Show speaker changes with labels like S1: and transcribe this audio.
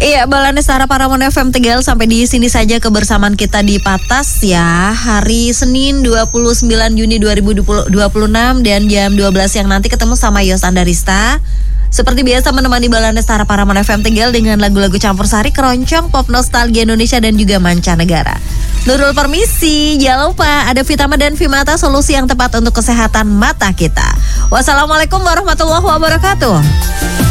S1: Iya, Balane Sara Paramon FM Tegal, sampai di sini saja kebersamaan kita di Patas ya. Hari Senin 29 Juni 2026 dan jam 12 yang nanti ketemu sama Yos Andarista. Seperti biasa menemani Balane Sara Paramon FM Tegal dengan lagu-lagu campur sari, keroncong, pop nostalgia Indonesia dan juga mancanegara. Nurul permisi, jangan lupa ada Vitamin dan Vimata, solusi yang tepat untuk kesehatan mata kita. Wassalamualaikum warahmatullahi wabarakatuh.